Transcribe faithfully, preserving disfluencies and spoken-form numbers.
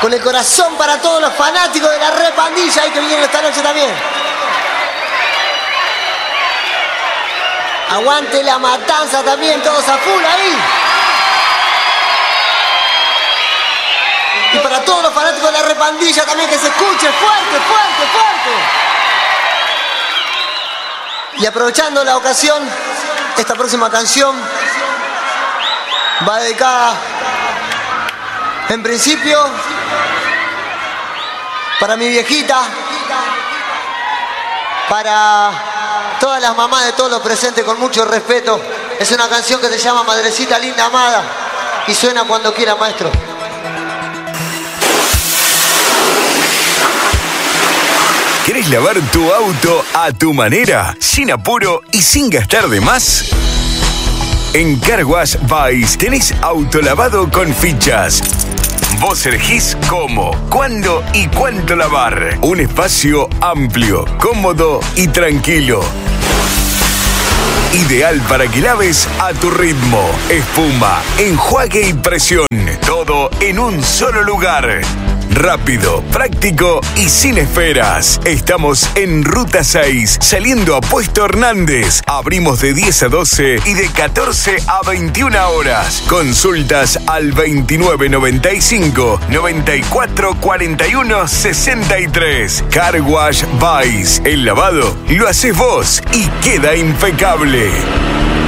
Con el corazón para todos los fanáticos de la Repandilla y que vinieron esta noche también. Aguante la matanza también, todos a full ahí. Y para todos los fanáticos de la Repandilla también, que se escuche fuerte, fuerte, fuerte. Y aprovechando la ocasión, esta próxima canción va dedicada, en principio, para mi viejita, para todas las mamás de todos los presentes, con mucho respeto. Es una canción que se llama Madrecita Linda Amada y suena cuando quiera, maestro. ¿Querés lavar tu auto a tu manera, sin apuro y sin gastar de más? En Car Wash Vice tenés autolavado con fichas. Vos elegís cómo, cuándo y cuánto lavar. Un espacio amplio, cómodo y tranquilo. Ideal para que laves a tu ritmo. Espuma, enjuague y presión. Todo en un solo lugar. Rápido, práctico y sin esperas. Estamos en Ruta seis, saliendo a Puesto Hernández. Abrimos de diez a doce y de catorce a veintiuna horas. Consultas al veintinueve noventa y cinco, noventa y cuatro cuarenta y uno sesenta y tres. Car Wash Vice. El lavado lo haces vos y queda impecable.